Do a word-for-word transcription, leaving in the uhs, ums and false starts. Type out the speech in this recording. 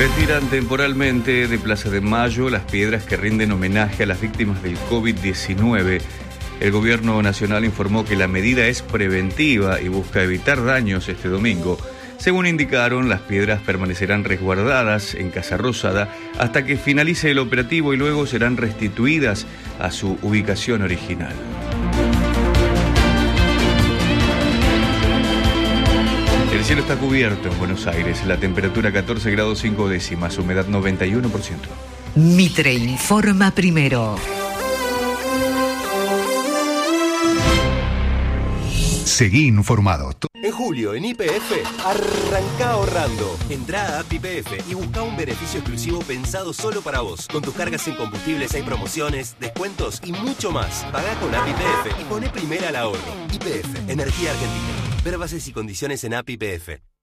Retiran temporalmente de Plaza de Mayo las piedras que rinden homenaje a las víctimas del COVID diecinueve. El gobierno nacional informó que la medida es preventiva y busca evitar daños este domingo. Según indicaron, las piedras permanecerán resguardadas en Casa Rosada hasta que finalice el operativo y luego serán restituidas a su ubicación original. El cielo está cubierto en Buenos Aires, la temperatura catorce grados cinco décimas, humedad noventa y uno por ciento. Mitre informa primero. Seguí informado. En julio, en Y P F, arranca ahorrando. Entrá a App Y P F y busca un beneficio exclusivo pensado solo para vos. Con tus cargas en combustibles hay promociones, descuentos y mucho más. Pagá con App Y P F y poné primera al ahorro. Y P F, Energía Argentina. Ver bases y condiciones en App Y P F.